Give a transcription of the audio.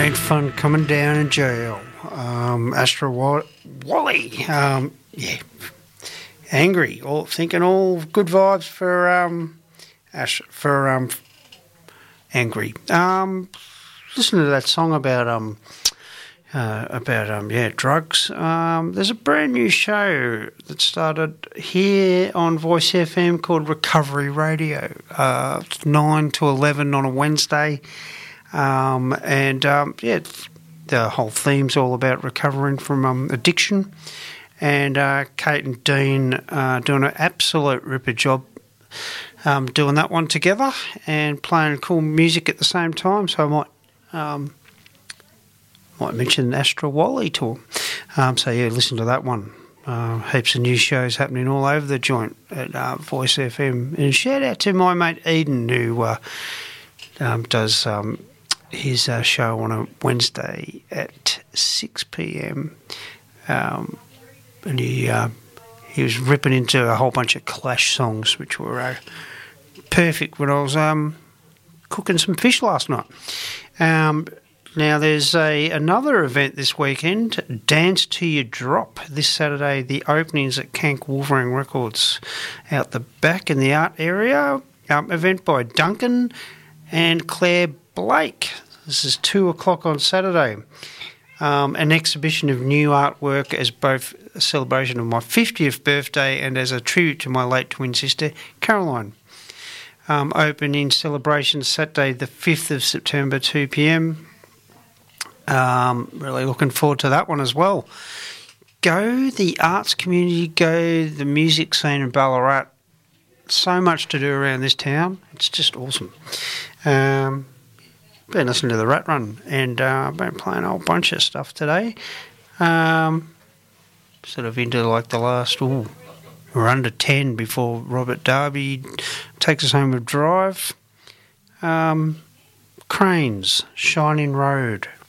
Ain't fun coming down in jail. Astro Wally. Yeah. Angry. Thinking all good vibes for Angry. Listen to that song about drugs. There's a brand new show that started here on Voice FM called Recovery Radio. It's 9 to 11 on a Wednesday. The whole theme's all about recovering from addiction. And Kate and Dean doing an absolute ripper job doing that one together and playing cool music at the same time. So I might mention Astro Wally to them. Listen to that one. Heaps of new shows happening all over the joint at Voice FM. And shout out to my mate Eden who does his show on a Wednesday at 6 p.m. And he was ripping into a whole bunch of Clash songs, which were perfect when I was cooking some fish last night. Now, there's another event this weekend, Dance to Your Drop, this Saturday. The opening's at Cank Wolverine Records out the back in the art area. Event by Duncan and Claire Blake. This is 2 o'clock on Saturday. An exhibition of new artwork as both a celebration of my 50th birthday and as a tribute to my late twin sister, Caroline. Opening celebration Saturday the 5th of September, 2 p.m. Really looking forward to that one as well. Go the arts community, go the music scene in Ballarat. So much to do around this town. It's just awesome. Been listening to the Rat Run and been playing a whole bunch of stuff today. Sort of into like the last, we're under 10 before Robert Darby takes us home with Drive. Cranes, Shining Road